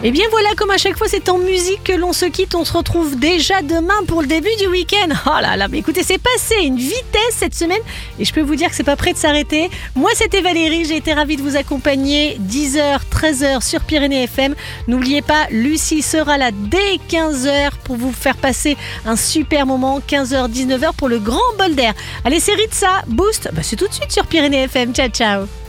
Et bien voilà, comme à chaque fois, c'est en musique que l'on se quitte. On se retrouve déjà demain pour le début du week-end. Oh là là, mais écoutez, c'est passé une vitesse cette semaine et je peux vous dire que c'est pas prêt de s'arrêter. Moi, c'était Valérie, j'ai été ravie de vous accompagner 10h, 13h sur Pyrénées FM. N'oubliez pas, Lucie sera là dès 15h pour vous faire passer un super moment, 15h, 19h pour le grand bol d'air. Allez, c'est Ritza, Boost, c'est tout de suite sur Pyrénées FM. Ciao, ciao.